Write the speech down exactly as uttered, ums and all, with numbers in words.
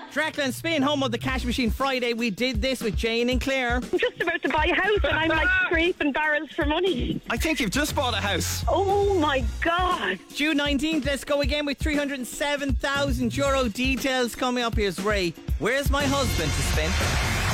Dracula in Spain, home of the Cash Machine Friday. We did this with Jane and Claire. I'm just about to buy a house and I'm like scraping barrels for money. I think you've just bought a house. Oh my God. June nineteenth, let's go again with three hundred seven thousand euro. Details coming up. Here's Ray. Where's my husband to spend?